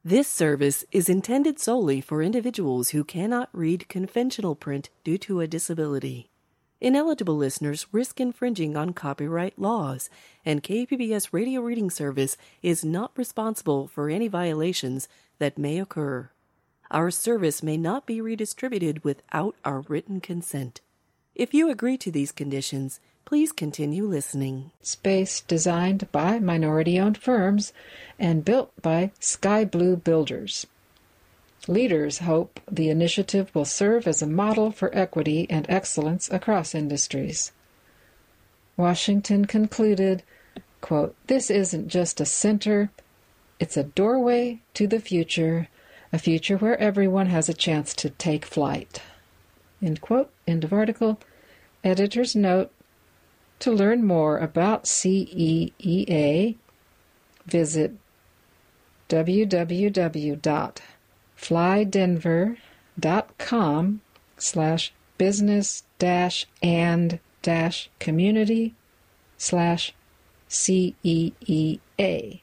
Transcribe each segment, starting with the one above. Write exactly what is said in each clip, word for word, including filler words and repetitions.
This service is intended solely for individuals who cannot read conventional print due to a disability. Ineligible listeners risk infringing on copyright laws, and K P B S Radio Reading Service is not responsible for any violations that may occur. Our service may not be redistributed without our written consent. If you agree to these conditions, please continue listening. Space designed by minority-owned firms and built by Sky Blue Builders. Leaders hope the initiative will serve as a model for equity and excellence across industries. Washington concluded, quote, "This isn't just a center, it's a doorway to the future, a future where everyone has a chance to take flight." End quote. End of article. Editor's note: to learn more about C E E A, visit w w w dot fly denver dot com slash business dash and dash community slash C E E A.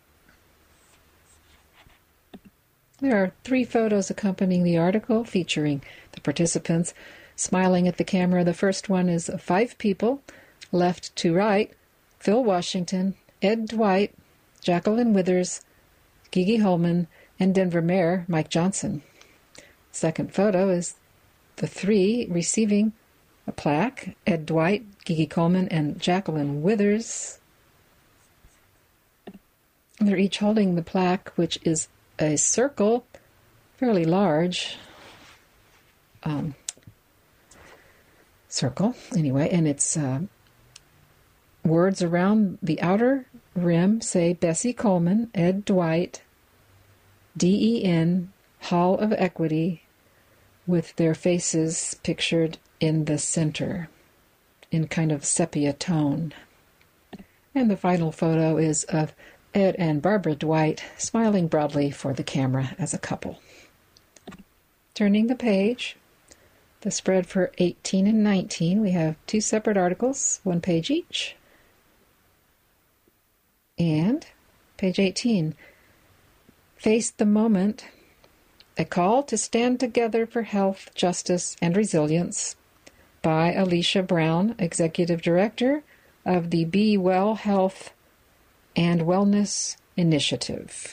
There are three photos accompanying the article featuring the participants smiling at the camera. The first one is of five people, left to right: Phil Washington, Ed Dwight, Jacqueline Withers, Gigi Holman, and Denver Mayor Mike Johnson. Second photo is the three receiving a plaque: Ed Dwight, Gigi Coleman, and Jacqueline Withers. They're each holding the plaque, which is a circle, fairly large um, circle, anyway, and it's uh, words around the outer rim say Bessie Coleman, Ed Dwight, D E N, Hall of Equity, with their faces pictured in the center in kind of sepia tone. And the final photo is of Ed and Barbara Dwight smiling broadly for the camera as a couple. Turning the page, the spread for eighteen and nineteen, we have two separate articles, one page each. And page eighteen, Face the Moment, a call to stand together for health, justice, and resilience, by Alicia Brown, Executive Director of the Be Well Health and Wellness Initiative.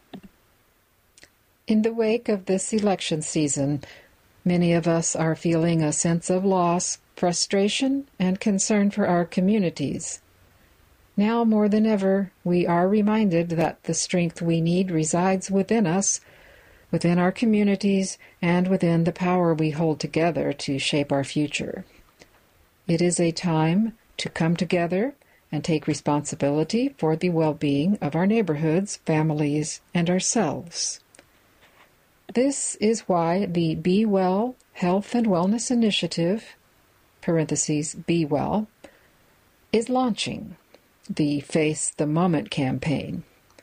In the wake of this election season, many of us are feeling a sense of loss, frustration, and concern for our communities. Now more than ever, we are reminded that the strength we need resides within us, within our communities, and within the power we hold together to shape our future. It is a time to come together and take responsibility for the well-being of our neighborhoods, families, and ourselves. This is why the Be Well Health and Wellness Initiative, parentheses, Be Well, is launching the Face the Moment campaign,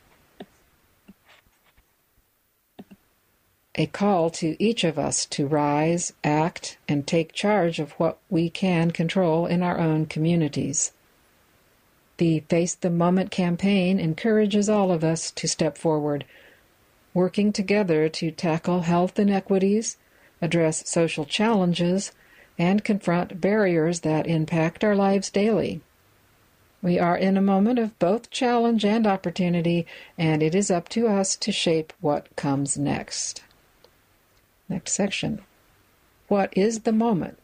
a call to each of us to rise, act, and take charge of what we can control in our own communities. The Face the Moment campaign encourages all of us to step forward, working together to tackle health inequities, address social challenges, and confront barriers that impact our lives daily. We are in a moment of both challenge and opportunity, and it is up to us to shape what comes next. Next section. What is the moment?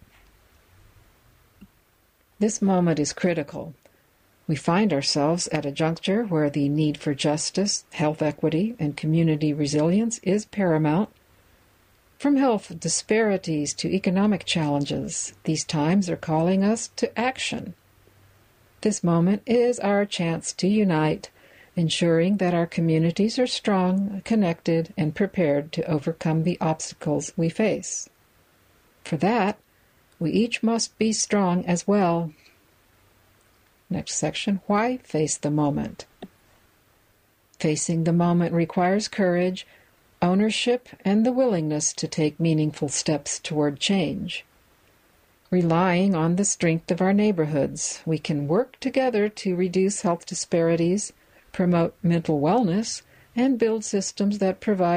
This moment is critical. We find ourselves at a juncture where the need for justice, health equity, and community resilience is paramount. From health disparities to economic challenges, these times are calling us to action. This moment is our chance to unite, ensuring that our communities are strong, connected, and prepared to overcome the obstacles we face. For that, we each must be strong as well. Next section, why face the moment? Facing the moment requires courage, ownership, and the willingness to take meaningful steps toward change. Relying on the strength of our neighborhoods, we can work together to reduce health disparities, promote mental wellness, and build systems that provide